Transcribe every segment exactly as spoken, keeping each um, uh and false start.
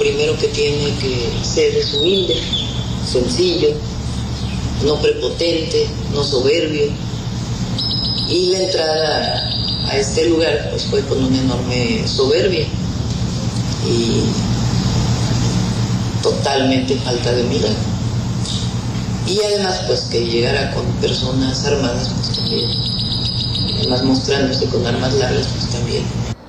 primero que tiene que ser es humilde, sencillo, no prepotente, no soberbio. Y la entrada a este lugar pues fue con una enorme soberbia y totalmente falta de humildad. Y además pues que llegara con personas armadas pues también, además mostrándose con armas largas pues también.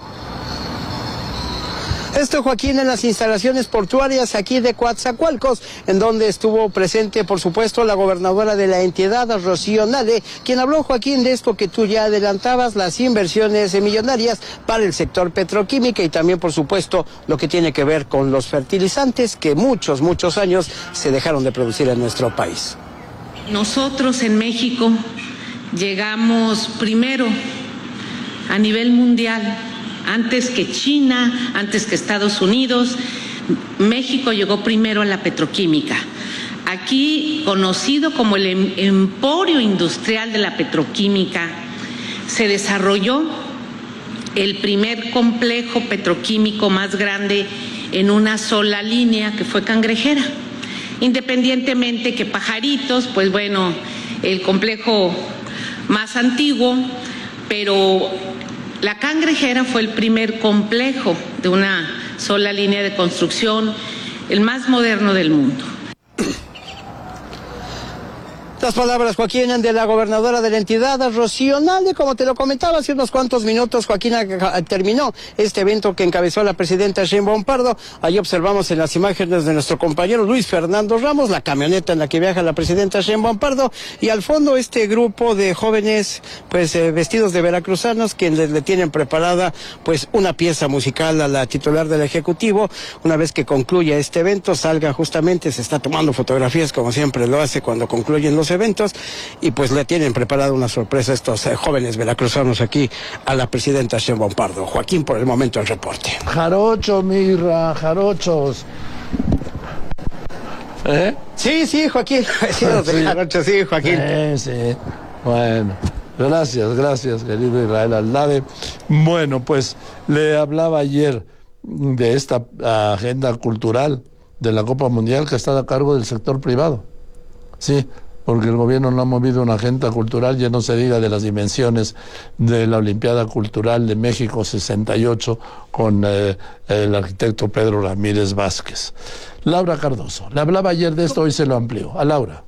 Esto, Joaquín, en las instalaciones portuarias aquí de Coatzacoalcos, en donde estuvo presente, por supuesto, la gobernadora de la entidad, Rocío Nale, quien habló, Joaquín, de esto que tú ya adelantabas, las inversiones millonarias para el sector petroquímica y también, por supuesto, lo que tiene que ver con los fertilizantes que muchos, muchos años se dejaron de producir en nuestro país. Nosotros en México llegamos primero a nivel mundial. Antes que China, antes que Estados Unidos, México llegó primero a la petroquímica. Aquí, conocido como el emporio industrial de la petroquímica, se desarrolló el primer complejo petroquímico más grande en una sola línea, que fue Cangrejera. Independientemente que Pajaritos, pues bueno, el complejo más antiguo, pero la Cangrejera fue el primer complejo de una sola línea de construcción, el más moderno del mundo. Las palabras, Joaquín, de la gobernadora de la entidad, Rocío Nale. Como te lo comentaba hace unos cuantos minutos, Joaquín, terminó este evento que encabezó la presidenta Sheinbaum Pardo. Ahí observamos en las imágenes de nuestro compañero Luis Fernando Ramos, la camioneta en la que viaja la presidenta Sheinbaum Pardo, y al fondo este grupo de jóvenes, pues eh, vestidos de veracruzanos, quienes le tienen preparada, pues, una pieza musical a la titular del Ejecutivo. Una vez que concluya este evento, salga justamente, se está tomando fotografías, como siempre lo hace cuando concluyen los eventos, y pues le tienen preparada una sorpresa a estos eh, jóvenes veracruzanos aquí a la presidenta Sheinbaum Pardo. Joaquín, por el momento el reporte. Jarocho, Mirra, jarochos. ¿Eh? Sí, sí, Joaquín. Sí, sí. Jarocho, sí, Joaquín. Eh, sí. Bueno, gracias, gracias, querido Israel Aldave. Bueno, pues le hablaba ayer de esta agenda cultural de la Copa Mundial que está a cargo del sector privado. Sí, porque el gobierno no ha movido una agenda cultural, ya no se diga de las dimensiones de la Olimpiada Cultural de México sesenta y ocho con eh, el arquitecto Pedro Ramírez Vázquez. Laura Cardoso, le hablaba ayer de esto, hoy se lo amplió. A Laura.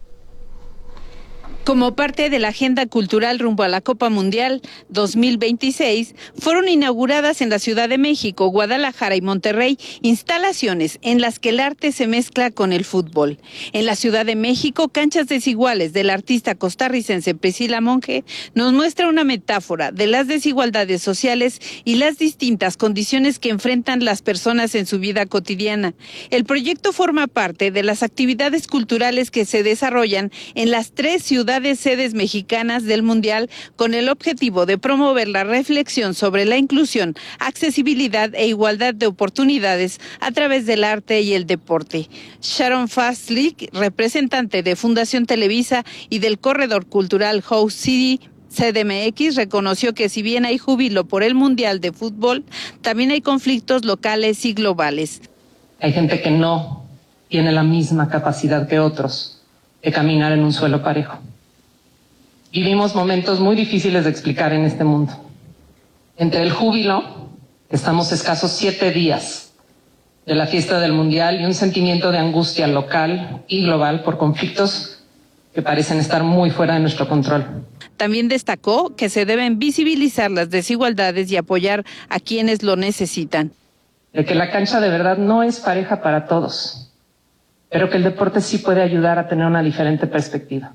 Como parte de la agenda cultural rumbo a la Copa Mundial dos mil veintiséis, fueron inauguradas en la Ciudad de México, Guadalajara y Monterrey instalaciones en las que el arte se mezcla con el fútbol. En la Ciudad de México, Canchas Desiguales del artista costarricense Priscila Monge nos muestra una metáfora de las desigualdades sociales y las distintas condiciones que enfrentan las personas en su vida cotidiana. El proyecto forma parte de las actividades culturales que se desarrollan en las tres ciudades sedes mexicanas del Mundial, con el objetivo de promover la reflexión sobre la inclusión, accesibilidad e igualdad de oportunidades a través del arte y el deporte. Sharon Fastlick, representante de Fundación Televisa y del Corredor Cultural House City C D M X, reconoció que si bien hay júbilo por el Mundial de Fútbol, también hay conflictos locales y globales. Hay gente que no tiene la misma capacidad que otros de caminar en un suelo parejo. Vivimos momentos muy difíciles de explicar en este mundo. Entre el júbilo, estamos escasos siete días de la fiesta del Mundial, y un sentimiento de angustia local y global por conflictos que parecen estar muy fuera de nuestro control. También destacó que se deben visibilizar las desigualdades y apoyar a quienes lo necesitan. De que la cancha de verdad no es pareja para todos, pero que el deporte sí puede ayudar a tener una diferente perspectiva.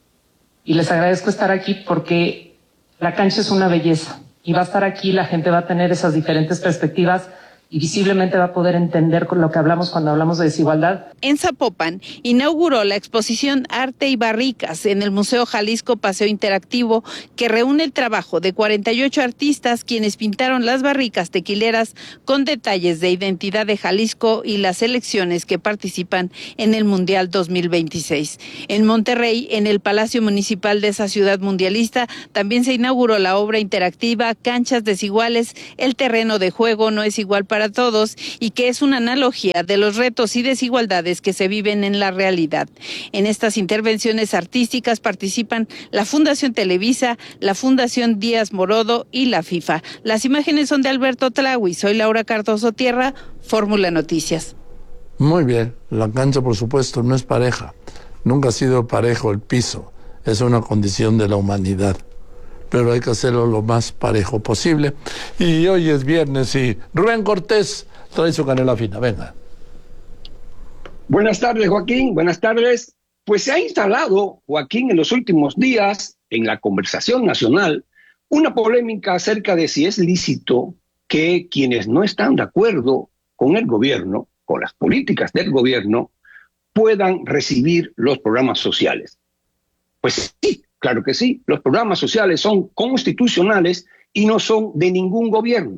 Y les agradezco estar aquí porque la cancha es una belleza y va a estar aquí, la gente va a tener esas diferentes perspectivas y visiblemente va a poder entender con lo que hablamos cuando hablamos de desigualdad. En Zapopan inauguró la exposición Arte y Barricas en el Museo Jalisco Paseo Interactivo, que reúne el trabajo de cuarenta y ocho artistas quienes pintaron las barricas tequileras con detalles de identidad de Jalisco y las selecciones que participan en el Mundial dos mil veintiséis. En Monterrey, en el Palacio Municipal de esa ciudad mundialista, también se inauguró la obra interactiva Canchas Desiguales, el terreno de juego no es igual para para todos y que es una analogía de los retos y desigualdades que se viven en la realidad. En estas intervenciones artísticas participan la Fundación Televisa, la Fundación Díaz Morodo y la FIFA. Las imágenes son de Alberto Tlahui. Soy Laura Cardoso Tierra, Fórmula Noticias. Muy bien, la cancha por supuesto no es pareja, nunca ha sido parejo el piso, es una condición de la humanidad, pero hay que hacerlo lo más parejo posible. Y hoy es viernes y Rubén Cortés trae su canela fina, venga. Buenas tardes, Joaquín, buenas tardes. Pues se ha instalado, Joaquín, en los últimos días, en la conversación nacional, una polémica acerca de si es lícito que quienes no están de acuerdo con el gobierno, con las políticas del gobierno, puedan recibir los programas sociales. Pues sí, claro que sí, los programas sociales son constitucionales y no son de ningún gobierno.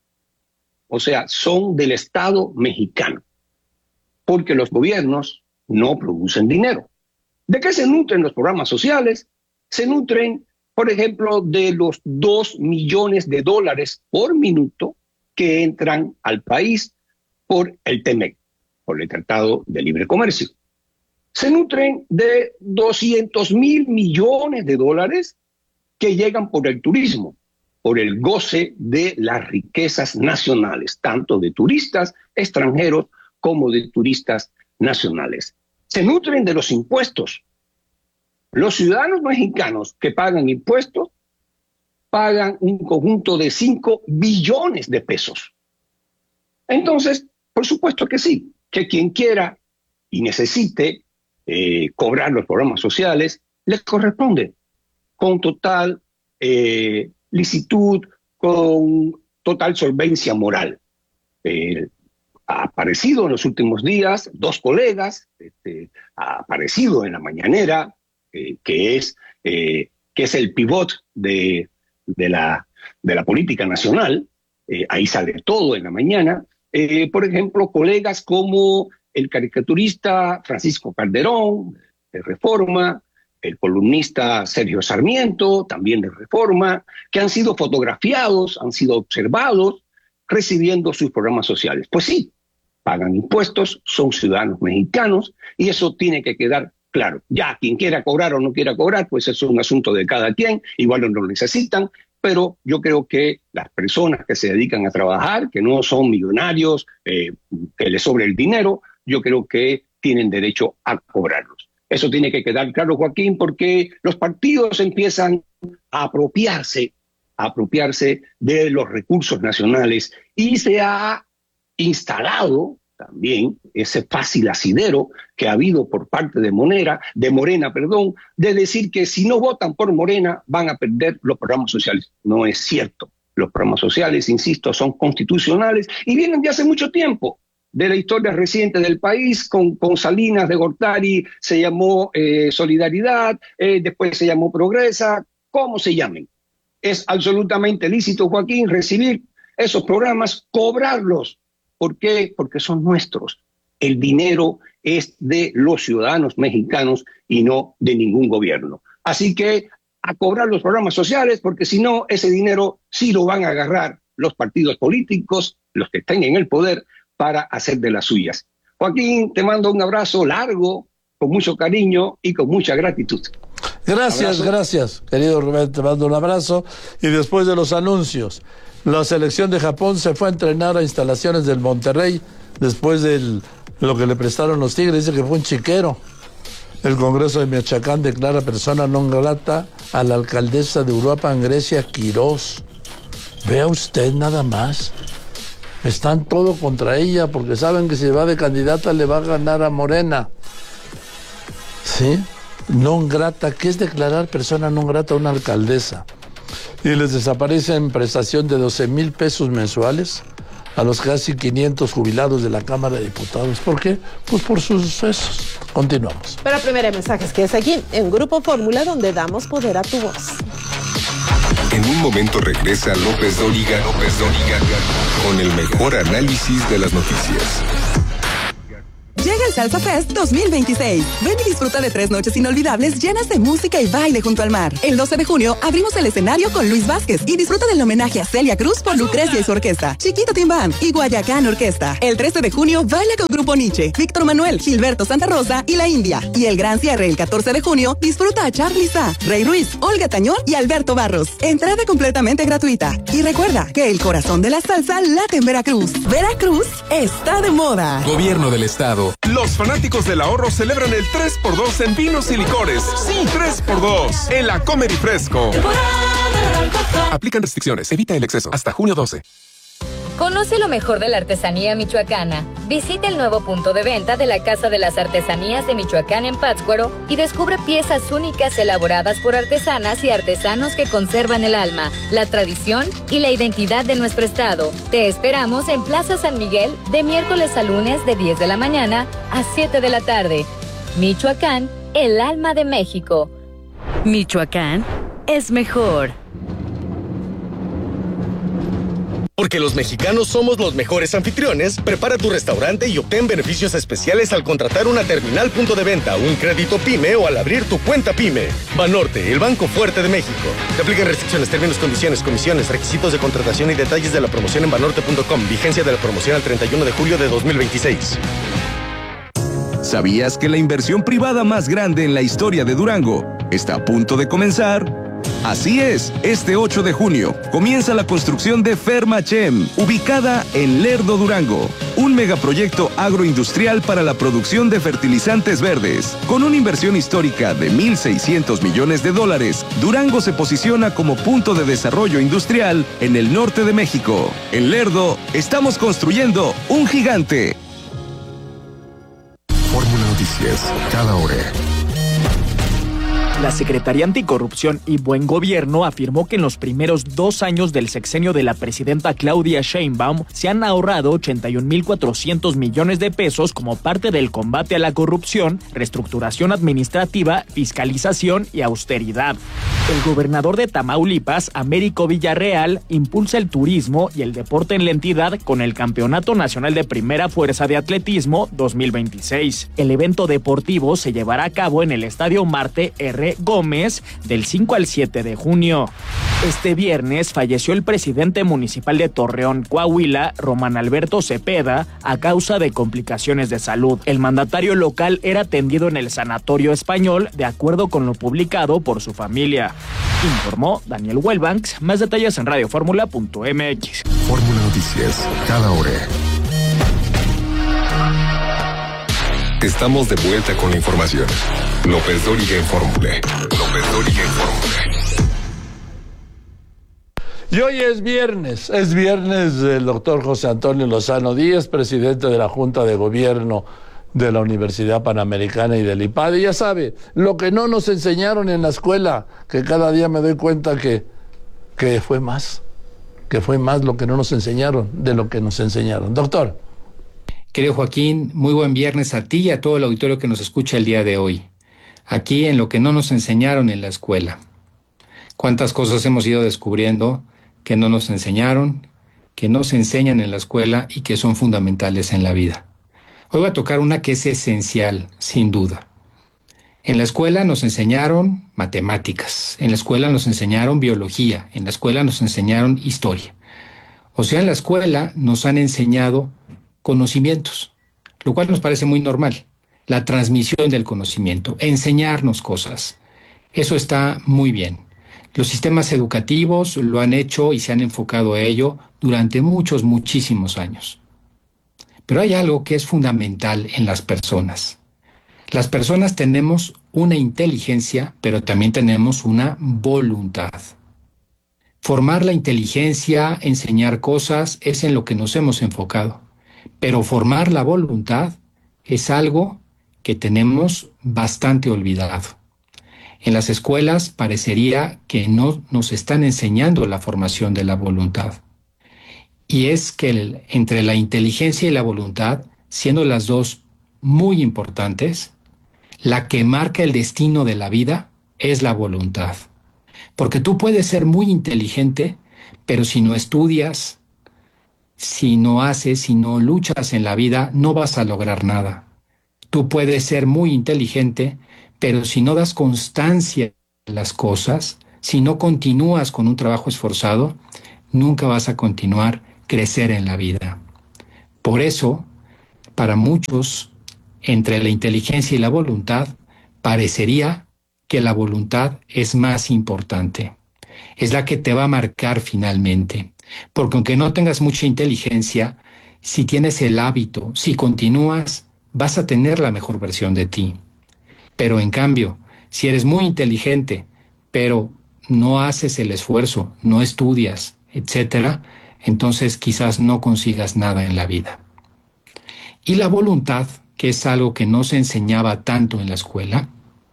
O sea, son del Estado mexicano, porque los gobiernos no producen dinero. ¿De qué se nutren los programas sociales? Se nutren, por ejemplo, de los dos millones de dólares por minuto que entran al país por el T M E C, por el Tratado de Libre Comercio. Se nutren de doscientos mil millones de dólares que llegan por el turismo, por el goce de las riquezas nacionales, tanto de turistas extranjeros como de turistas nacionales. Se nutren de los impuestos. Los ciudadanos mexicanos que pagan impuestos pagan un conjunto de cinco billones de pesos. Entonces, por supuesto que sí, que quien quiera y necesite eh, cobrar los programas sociales, les corresponde con total eh, licitud, con total solvencia moral. Eh, ha aparecido en los últimos días dos colegas, este, ha aparecido en la mañanera, eh, que, es, eh, que es el pivot de, de, la, de la política nacional, eh, ahí sale todo en la mañana. Eh, por ejemplo, colegas como el caricaturista Francisco Calderón, de Reforma, el columnista Sergio Sarmiento, también de Reforma, que han sido fotografiados, han sido observados, recibiendo sus programas sociales. Pues sí, pagan impuestos, son ciudadanos mexicanos, y eso tiene que quedar claro. Ya, quien quiera cobrar o no quiera cobrar, pues eso es un asunto de cada quien, igual no lo necesitan, pero yo creo que las personas que se dedican a trabajar, que no son millonarios, eh, que les sobre el dinero, yo creo que tienen derecho a cobrarlos. Eso tiene que quedar claro, Joaquín, porque los partidos empiezan a apropiarse, a apropiarse de los recursos nacionales y se ha instalado también ese fácil asidero que ha habido por parte de Morena, de Morena, perdón, de decir que si no votan por Morena van a perder los programas sociales. No es cierto. Los programas sociales, insisto, son constitucionales y vienen de hace mucho tiempo. De la historia reciente del país, con, con Salinas de Gortari se llamó eh, Solidaridad, eh, después se llamó Progresa, como se llamen. Es absolutamente lícito, Joaquín, recibir esos programas, cobrarlos. ¿Por qué? Porque son nuestros. El dinero es de los ciudadanos mexicanos y no de ningún gobierno. Así que a cobrar los programas sociales, porque si no, ese dinero sí lo van a agarrar los partidos políticos, los que estén en el poder, para hacer de las suyas. Joaquín, te mando un abrazo largo, con mucho cariño y con mucha gratitud. Gracias, abrazo. Gracias, querido Rubén, te mando un abrazo. Y después de los anuncios, la selección de Japón se fue a entrenar a instalaciones del Monterrey después de lo que le prestaron los Tigres. Dice que fue un chiquero. El Congreso de Michoacán declara persona non grata a la alcaldesa de Uruapan, Grecia Quirós. Vea usted nada más. Están todo contra ella porque saben que si va de candidata le va a ganar a Morena. ¿Sí? Non grata, ¿qué es declarar persona non grata a una alcaldesa? Y les desaparecen prestación de doce mil pesos mensuales a los casi quinientos jubilados de la Cámara de Diputados. ¿Por qué? Pues por sus sucesos. Continuamos. Pero primero hay mensajes que es aquí, en Grupo Fórmula, donde damos poder a tu voz. En un momento regresa López Dóriga, López Dóriga, con el mejor análisis de las noticias. Llega al Salsa Fest dos mil veintiséis. Ven y disfruta de tres noches inolvidables llenas de música y baile junto al mar. El doce de junio abrimos el escenario con Luis Vázquez y disfruta del homenaje a Celia Cruz por Lucrecia y su orquesta, Chiquito Tim Band y Guayacán Orquesta. El trece de junio baila con Grupo Nietzsche, Víctor Manuel, Gilberto Santa Rosa y La India. Y el gran cierre el catorce de junio disfruta a Charly Sa, Rey Ruiz, Olga Tañón y Alberto Barros. Entrada completamente gratuita. Y recuerda que el corazón de la salsa late en Veracruz. Veracruz está de moda. Gobierno del Estado. Los fanáticos del ahorro celebran el tres por dos en vinos y licores. Sí, tres por dos en la Comer y Fresco. Aplican restricciones. Evita el exceso. Hasta junio doce. Conoce lo mejor de la artesanía michoacana. Visita el nuevo punto de venta de la Casa de las Artesanías de Michoacán en Pátzcuaro y descubre piezas únicas elaboradas por artesanas y artesanos que conservan el alma, la tradición y la identidad de nuestro estado. Te esperamos en Plaza San Miguel de miércoles a lunes de diez de la mañana a siete de la tarde. Michoacán, el alma de México. Michoacán es mejor. Porque los mexicanos somos los mejores anfitriones, prepara tu restaurante y obtén beneficios especiales al contratar una terminal punto de venta, un crédito PYME o al abrir tu cuenta PYME. Banorte, el banco fuerte de México. Te aplican restricciones, términos, condiciones, comisiones, requisitos de contratación y detalles de la promoción en banorte punto com. Vigencia de la promoción al treinta y uno de julio de dos mil veintiséis. ¿Sabías que la inversión privada más grande en la historia de Durango está a punto de comenzar? Así es, este ocho de junio comienza la construcción de Fermachem, ubicada en Lerdo, Durango. Un megaproyecto agroindustrial para la producción de fertilizantes verdes. Con una inversión histórica de mil seiscientos millones de dólares, Durango se posiciona como punto de desarrollo industrial en el norte de México. En Lerdo, estamos construyendo un gigante. Fórmula Noticias, cada hora. La Secretaría Anticorrupción y Buen Gobierno afirmó que en los primeros dos años del sexenio de la presidenta Claudia Sheinbaum se han ahorrado ochenta y un mil cuatrocientos millones de pesos como parte del combate a la corrupción, reestructuración administrativa, fiscalización y austeridad. El gobernador de Tamaulipas, Américo Villarreal, impulsa el turismo y el deporte en la entidad con el Campeonato Nacional de Primera Fuerza de Atletismo dos mil veintiséis. El evento deportivo se llevará a cabo en el Estadio Marte R. Gómez del cinco al siete de junio. Este viernes falleció el presidente municipal de Torreón, Coahuila, Román Alberto Cepeda, a causa de complicaciones de salud. El mandatario local era atendido en el Sanatorio Español, de acuerdo con lo publicado por su familia. Informó Daniel Wellbanks. Más detalles en radio fórmula punto m x. Fórmula Noticias, cada hora. Estamos de vuelta con la información. López Dóriga en Fórmula. López Dóriga en Fórmula. Y hoy es viernes, es viernes del doctor José Antonio Lozano Díaz, presidente de la Junta de Gobierno de la Universidad Panamericana y del I P A D. Y ya sabe, lo que no nos enseñaron en la escuela, que cada día me doy cuenta que, que fue más, que fue más lo que no nos enseñaron de lo que nos enseñaron. Doctor. Querido Joaquín, muy buen viernes a ti y a todo el auditorio que nos escucha el día de hoy. Aquí en lo que no nos enseñaron en la escuela. Cuántas cosas hemos ido descubriendo que no nos enseñaron, que no se enseñan en la escuela y que son fundamentales en la vida. Hoy voy a tocar una que es esencial, sin duda. En la escuela nos enseñaron matemáticas, en la escuela nos enseñaron biología, en la escuela nos enseñaron historia. O sea, en la escuela nos han enseñado conocimientos, lo cual nos parece muy normal. La transmisión del conocimiento, enseñarnos cosas. Eso está muy bien. Los sistemas educativos lo han hecho y se han enfocado a ello durante muchos, muchísimos años. Pero hay algo que es fundamental en las personas. Las personas tenemos una inteligencia, pero también tenemos una voluntad. Formar la inteligencia, enseñar cosas, es en lo que nos hemos enfocado. Pero formar la voluntad es algo que tenemos bastante olvidado. En las escuelas parecería que no nos están enseñando la formación de la voluntad. Y es que el, entre la inteligencia y la voluntad, siendo las dos muy importantes, la que marca el destino de la vida es la voluntad. Porque tú puedes ser muy inteligente, pero si no estudias, si no haces, si no luchas en la vida, no vas a lograr nada. Tú puedes ser muy inteligente, pero si no das constancia a las cosas, si no continúas con un trabajo esforzado, nunca vas a continuar crecer en la vida. Por eso, para muchos, entre la inteligencia y la voluntad, parecería que la voluntad es más importante. Es la que te va a marcar finalmente. Porque aunque no tengas mucha inteligencia, si tienes el hábito, si continúas, vas a tener la mejor versión de ti. Pero en cambio, si eres muy inteligente, pero no haces el esfuerzo, no estudias, etcétera, entonces quizás no consigas nada en la vida. Y la voluntad, que es algo que no se enseñaba tanto en la escuela,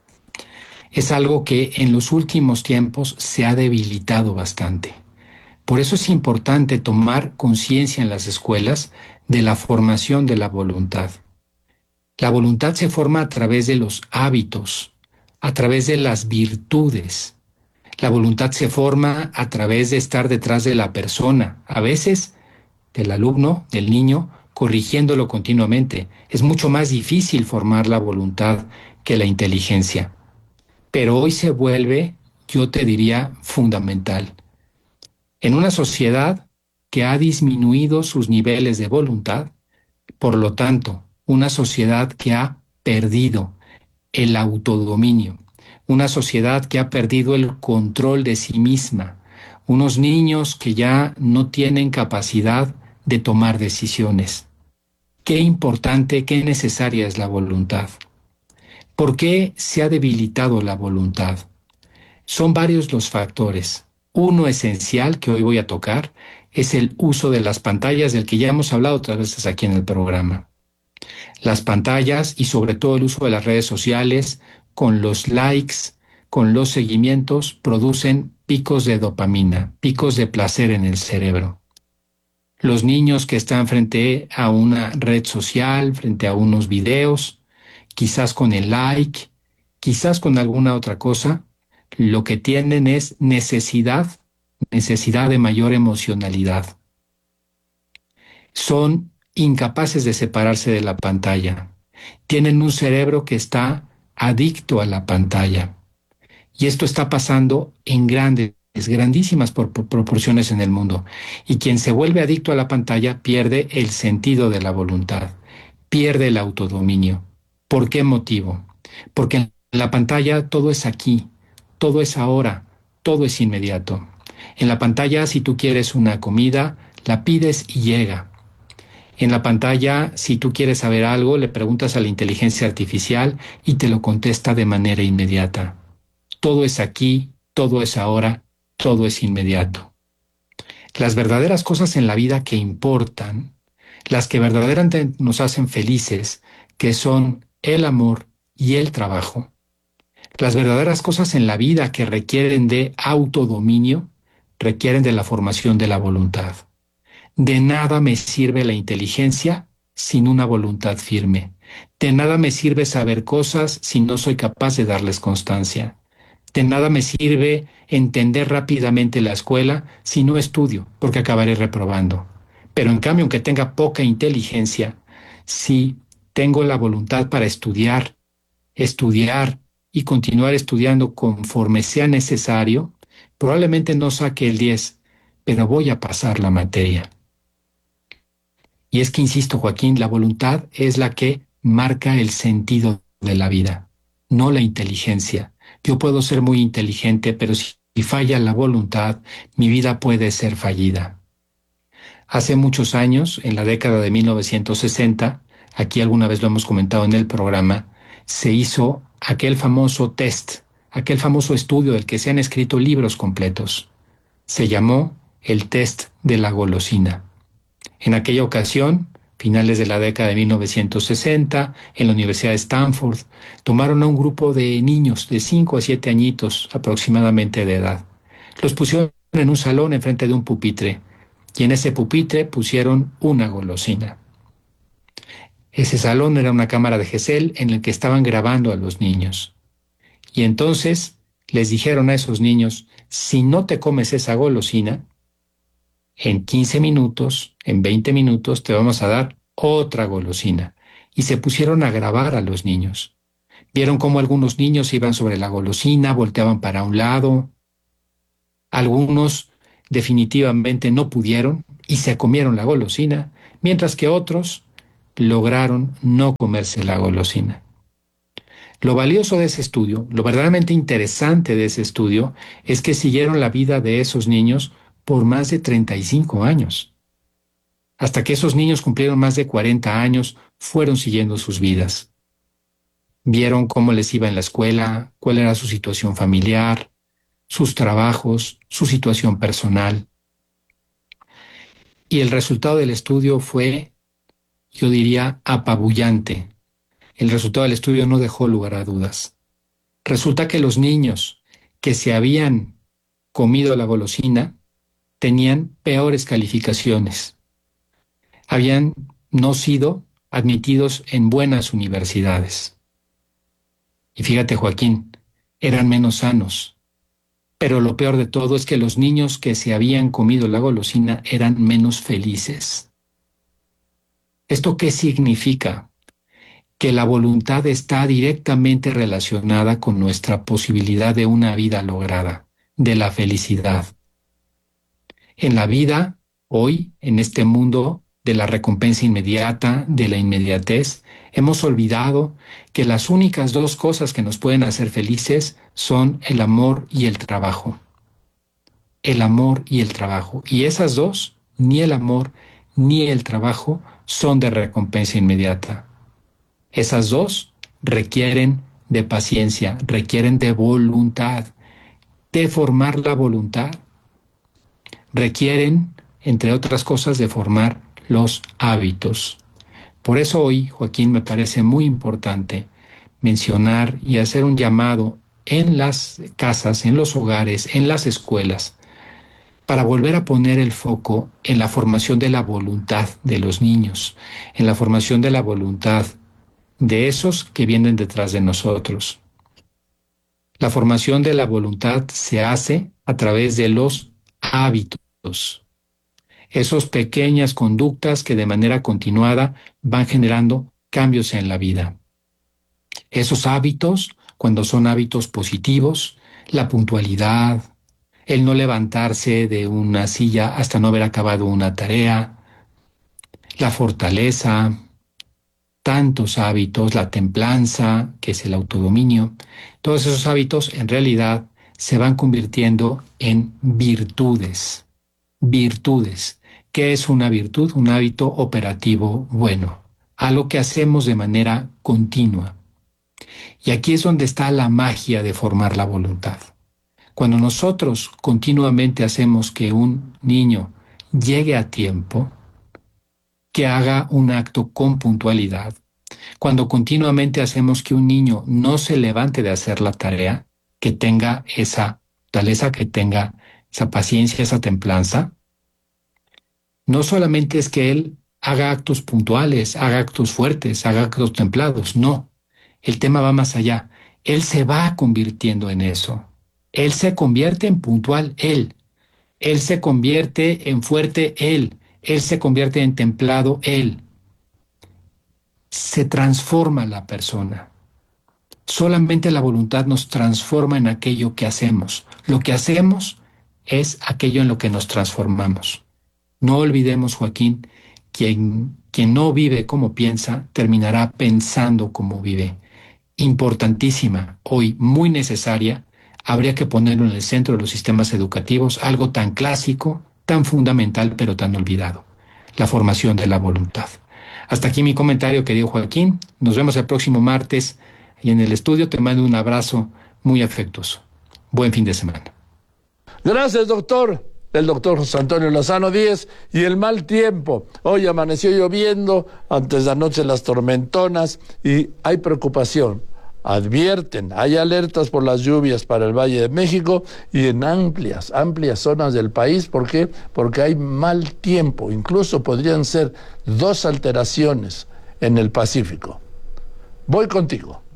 es algo que en los últimos tiempos se ha debilitado bastante. Por eso es importante tomar conciencia en las escuelas de la formación de la voluntad. La voluntad se forma a través de los hábitos, a través de las virtudes. La voluntad se forma a través de estar detrás de la persona, a veces del alumno, del niño, corrigiéndolo continuamente. Es mucho más difícil formar la voluntad que la inteligencia. Pero hoy se vuelve, yo te diría, fundamental. En una sociedad que ha disminuido sus niveles de voluntad, por lo tanto, una sociedad que ha perdido el autodominio, una sociedad que ha perdido el control de sí misma, unos niños que ya no tienen capacidad de tomar decisiones. Qué importante, qué necesaria es la voluntad. ¿Por qué se ha debilitado la voluntad? Son varios los factores. Uno esencial que hoy voy a tocar es el uso de las pantallas, del que ya hemos hablado otras veces aquí en el programa. Las pantallas y sobre todo el uso de las redes sociales, con los likes, con los seguimientos, producen picos de dopamina, picos de placer en el cerebro. Los niños que están frente a una red social, frente a unos videos, quizás con el like, quizás con alguna otra cosa, lo que tienen es necesidad, necesidad de mayor emocionalidad. Son incapaces de separarse de la pantalla. Tienen un cerebro que está adicto a la pantalla. Y esto está pasando en grandes, grandísimas por, por proporciones en el mundo. Y quien se vuelve adicto a la pantalla pierde el sentido de la voluntad, pierde el autodominio. ¿Por qué motivo? Porque en la pantalla todo es aquí, todo es ahora, todo es inmediato. En la pantalla, si tú quieres una comida, la pides y llega. En la pantalla, si tú quieres saber algo, le preguntas a la inteligencia artificial y te lo contesta de manera inmediata. Todo es aquí, todo es ahora, todo es inmediato. Las verdaderas cosas en la vida que importan, las que verdaderamente nos hacen felices, que son el amor y el trabajo, las verdaderas cosas en la vida que requieren de autodominio, requieren de la formación de la voluntad. De nada me sirve la inteligencia sin una voluntad firme. De nada me sirve saber cosas si no soy capaz de darles constancia. De nada me sirve entender rápidamente la escuela si no estudio, porque acabaré reprobando. Pero en cambio, aunque tenga poca inteligencia, si tengo la voluntad para estudiar, estudiar y continuar estudiando conforme sea necesario, probablemente no saque el diez, pero voy a pasar la materia. Y es que, insisto, Joaquín, la voluntad es la que marca el sentido de la vida, no la inteligencia. Yo puedo ser muy inteligente, pero si falla la voluntad, mi vida puede ser fallida. Hace muchos años, en la década de mil novecientos sesenta, aquí alguna vez lo hemos comentado en el programa, se hizo aquel famoso test, aquel famoso estudio del que se han escrito libros completos. Se llamó el test de la golosina. En aquella ocasión, finales de la década de mil novecientos sesenta, en la Universidad de Stanford, tomaron a un grupo de niños de cinco a siete añitos aproximadamente de edad. Los pusieron en un salón enfrente de un pupitre, y en ese pupitre pusieron una golosina. Ese salón era una cámara de Gesell en el que estaban grabando a los niños. Y entonces les dijeron a esos niños, si no te comes esa golosina, en quince minutos, en veinte minutos, te vamos a dar otra golosina. y se pusieron a grabar a los niños. Vieron cómo algunos niños iban sobre la golosina, volteaban para un lado. Algunos definitivamente no pudieron y se comieron la golosina, mientras que otros lograron no comerse la golosina. Lo valioso de ese estudio, lo verdaderamente interesante de ese estudio, es que siguieron la vida de esos niños por más de treinta y cinco años. Hasta que esos niños cumplieron más de cuarenta años, fueron siguiendo sus vidas. Vieron cómo les iba en la escuela, cuál era su situación familiar, sus trabajos, su situación personal. Y el resultado del estudio fue, yo diría, apabullante. El resultado del estudio no dejó lugar a dudas. Resulta que los niños que se habían comido la golosina tenían peores calificaciones. Habían no sido admitidos en buenas universidades. Y fíjate, Joaquín, eran menos sanos. Pero lo peor de todo es que los niños que se habían comido la golosina eran menos felices. ¿Esto qué significa? Que la voluntad está directamente relacionada con nuestra posibilidad de una vida lograda, de la felicidad. En la vida, hoy, en este mundo de la recompensa inmediata, de la inmediatez, hemos olvidado que las únicas dos cosas que nos pueden hacer felices son el amor y el trabajo. El amor y el trabajo. Y esas dos, ni el amor ni el trabajo, son de recompensa inmediata. Esas dos requieren de paciencia, requieren de voluntad, de formar la voluntad. Requieren, entre otras cosas, de formar los hábitos. Por eso hoy, Joaquín, me parece muy importante mencionar y hacer un llamado en las casas, en los hogares, en las escuelas, para volver a poner el foco en la formación de la voluntad de los niños, en la formación de la voluntad de esos que vienen detrás de nosotros. La formación de la voluntad se hace a través de los hábitos, esas pequeñas conductas que de manera continuada van generando cambios en la vida. Esos hábitos, cuando son hábitos positivos, la puntualidad, el no levantarse de una silla hasta no haber acabado una tarea, la fortaleza, tantos hábitos, la templanza, que es el autodominio, todos esos hábitos en realidad se van convirtiendo en virtudes. Virtudes. ¿Qué es una virtud? Un hábito operativo bueno, algo que hacemos de manera continua. Y aquí es donde está la magia de formar la voluntad. Cuando nosotros continuamente hacemos que un niño llegue a tiempo, que haga un acto con puntualidad, cuando continuamente hacemos que un niño no se levante de hacer la tarea, que tenga esa fortaleza, que tenga esa paciencia, esa templanza, no solamente es que él haga actos puntuales, haga actos fuertes, haga actos templados, no. El tema va más allá. Él se va convirtiendo en eso. Él se convierte en puntual, él. Él se convierte en fuerte, él. Él se convierte en templado, él. Se transforma la persona. Solamente la voluntad nos transforma en aquello que hacemos. Lo que hacemos es aquello en lo que nos transformamos. No olvidemos, Joaquín, quien, quien no vive como piensa, terminará pensando como vive. Importantísima, hoy muy necesaria, habría que ponerlo en el centro de los sistemas educativos, algo tan clásico, tan fundamental, pero tan olvidado, la formación de la voluntad. Hasta aquí mi comentario, querido Joaquín. Nos vemos el próximo martes y en el estudio te mando un abrazo muy afectuoso. Buen fin de semana. Gracias, doctor. El doctor José Antonio Lozano Díez. Y el mal tiempo. Hoy amaneció lloviendo, antes de anoche las tormentonas y hay preocupación. Advierten, hay alertas por las lluvias para el Valle de México y en amplias, amplias zonas del país. ¿Por qué? Porque hay mal tiempo. Incluso podrían ser dos alteraciones en el Pacífico. Voy contigo.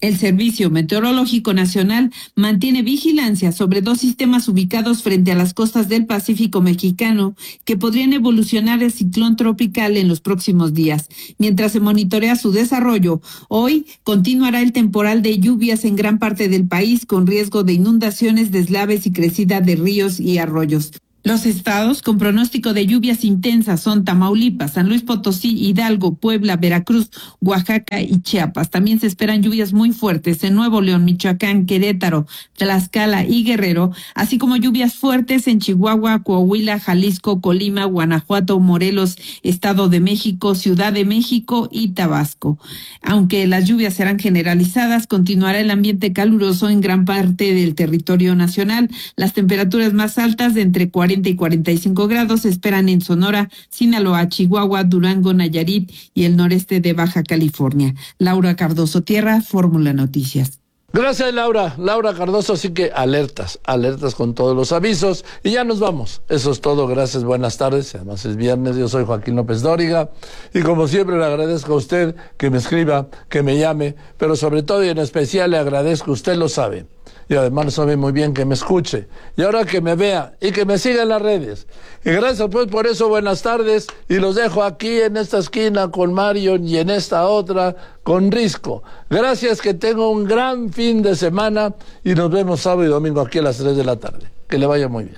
El Servicio Meteorológico Nacional mantiene vigilancia sobre dos sistemas ubicados frente a las costas del Pacífico mexicano que podrían evolucionar el ciclón tropical en los próximos días. Mientras se monitorea su desarrollo, hoy continuará el temporal de lluvias en gran parte del país con riesgo de inundaciones, deslaves y crecida de ríos y arroyos. Los estados con pronóstico de lluvias intensas son Tamaulipas, San Luis Potosí, Hidalgo, Puebla, Veracruz, Oaxaca y Chiapas. También se esperan lluvias muy fuertes en Nuevo León, Michoacán, Querétaro, Tlaxcala y Guerrero, así como lluvias fuertes en Chihuahua, Coahuila, Jalisco, Colima, Guanajuato, Morelos, Estado de México, Ciudad de México y Tabasco. Aunque las lluvias serán generalizadas, continuará el ambiente caluroso en gran parte del territorio nacional. Las temperaturas más altas de entre cuarenta y cuarenta y cinco grados se esperan en Sonora, Sinaloa, Chihuahua, Durango, Nayarit y el noreste de Baja California. Laura Cardoso Tierra, Fórmula Noticias. Gracias, Laura. Laura Cardoso, así que alertas, alertas con todos los avisos. Y ya nos vamos. Eso es todo. Gracias, buenas tardes. Además es viernes. Yo soy Joaquín López Dóriga. Y como siempre le agradezco a usted que me escriba, que me llame. Pero sobre todo y en especial le agradezco, usted lo sabe. Y además sabe muy bien que me escuche. Y ahora que me vea y que me siga en las redes. Y gracias pues por eso, buenas tardes. Y los dejo aquí en esta esquina con Marion y en esta otra con Risco. Gracias, que tenga un gran fin de semana. Y nos vemos sábado y domingo aquí a las tres de la tarde. Que le vaya muy bien.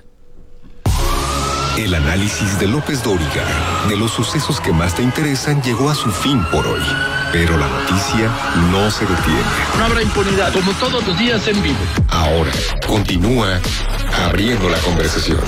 El análisis de López Dóriga de los sucesos que más te interesan llegó a su fin por hoy. Pero la noticia no se detiene. No habrá impunidad, como todos los días en vivo. Ahora, continúa abriendo la conversación.